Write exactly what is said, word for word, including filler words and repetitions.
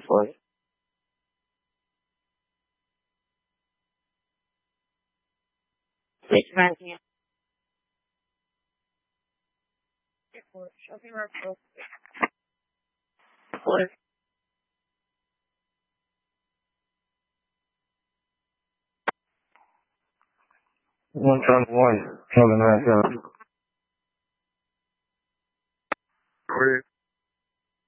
What? Six nineteen. Shopping real What? One twenty one. Seven nine seven.